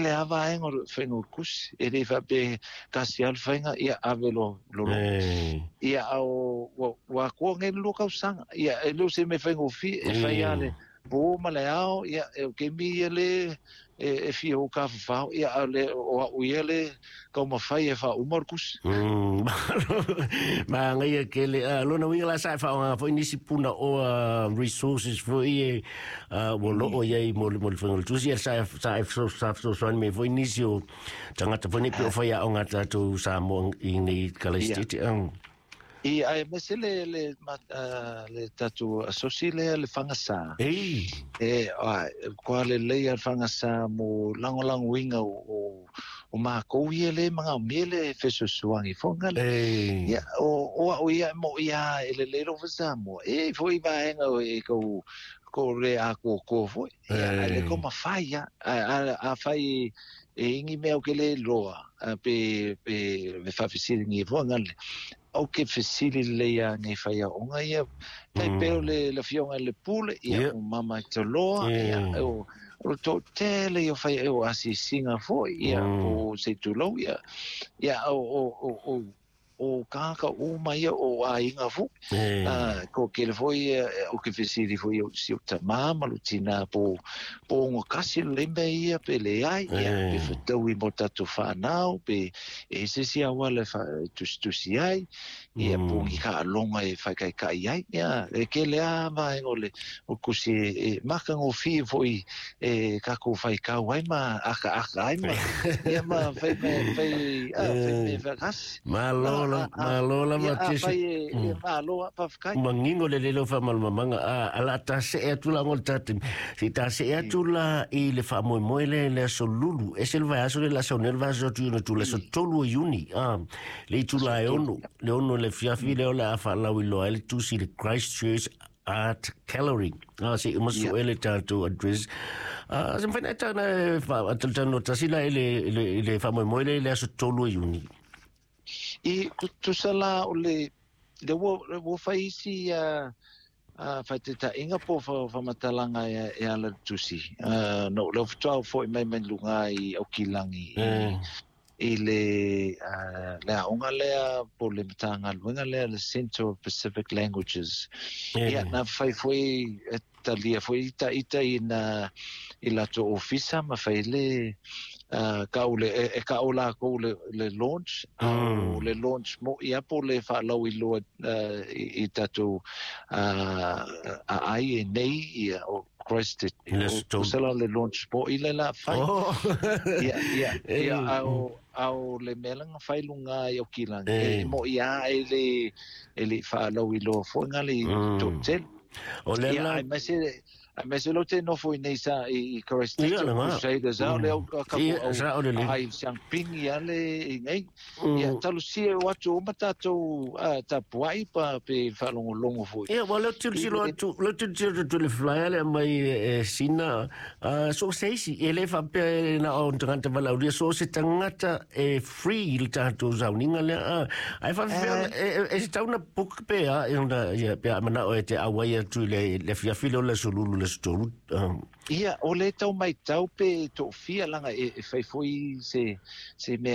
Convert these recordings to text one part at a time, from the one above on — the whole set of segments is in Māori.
le ava engo fengo kus e le fa be kasi al fenga ia avelo lolo ia au wa ko nge lu ka sang ia e lu se me fengo fi e fa ia le bo ma le ao ia e ke mi le e fi o ka fa ia le o ia le ka ma fa e fa o markus ma ngai ke le lo na winga la sa fa fo ni sipuna o resources fo i wo lo o ye mo fengo tu si sa so me fo ni sio tanga te fo ni pe fo ia o ngata tu sa mo i ni kalistiti I ai mesele le tatu asosile le fangasa. Kwa le fangasa mo langolang winga o mako le mga miele fesosuangi fongal. Ya o ia mo ia le rovesa mo. Foi vaenga ko re ko foi. Ya le koma faia a fai ingi meo ke le loa pe fa fisili ngi fongal. O ke fesili le ia ngai whaia onga ia tai peo le fionga le pule ia o mama te loa ia o to tele ia whaia o asi singa fo ia o se tulau ia o kaka o mai o a inga fo ko ke le foi o ke fesili foi o si o tamama lutina po ngo kasi lembe ia pe le ai ia pe fetau i motatu whanau pe e se si awale tu si ai ia po i ka longa e whaikai kai ai ia e ke le ama e ngole o kusi e maka ngo fi foi e kako whaikau ai ma aka ai ma ia ma whai me vakas Malola matisa. Malola pafkai. Mangingo le lelo fa malmanga ala ta se atula ngol tatim. Si ta se atula I le fa moile le solulu. Esel va aso le la sonel va so tu no tu le so tolu uni. Le tula le ono le fiafi le ola fa la wilo ele tu si le Christchurch Art Gallery. Si umaso ele to address. Sem fa neta na fa ataltano tasila ele fa moile le so tolu uni. I tusala o le wo faisi faiteta inga po fa matalanga e ala tusi no lo ftua fo mai lunga I o kilangi I le onga le po le matanga lunga le Central Pacific Languages ia na fai foi talia foi ita ina ila to ofisa ma fai le ka ola ko le launch le launch mo ia po le fa lo I lo I tatu ai nei o Christ o sala le launch po ile la fai ia au le melang fai lunga I o kilang mo ia ele fa lo I lo fo ngali totel o le la mas lo te no foi nei sa I Christ Crusaders out le ai champing ia le nei ia talu si watu matato tapuai pa pe falongo longo foi ia wala tu le flyer le mai sina so seisi ele fa pe na o tangata vala o so se tangata free le tato zauninga le ai fa e sta una book pe ona ia pe mana o te awai tu le fiafilo le solulu ia o le tau mai tau pe to fia langa e fai foi se me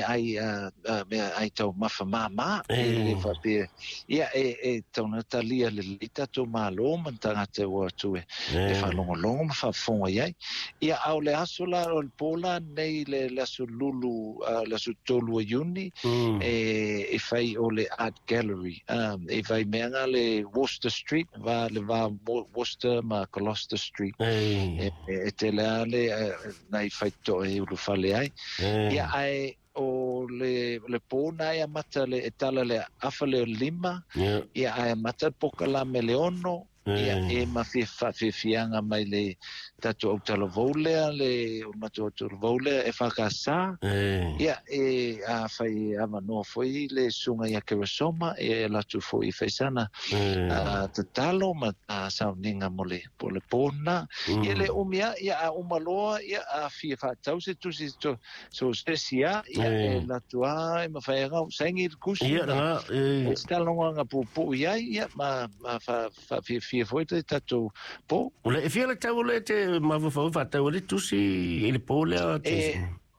ai tau mafa mama e fa pe ia e tau na talia le lita to malo mantanga te wa tu e fa longo fa fonga ia au le asola o pola nei le asolulu la sutolu uni e fai o le art gallery e fai menga le Worcester Street va Worcester ma Gloucester Street e te leale nai faito e ulu fale ai ia ai o le pona ia mata le etala le afale lima ia ai mata poka la meleono ia e fianga mai le tatu o talo volea le o mato o volea e whakasa ia e a whai amano foi le sunga ia kerasoma e latu foi whaisana te talo ma a sauninga mole po le pona ia le umia ia a umaloa ia a fia whatau se tusi so spesia ia e latu a e ma whaianga saingi kusi e stalonga nga pupu ia ma fia foi te tatu po le fia le tau le te mafu fa tau le tusi ele pole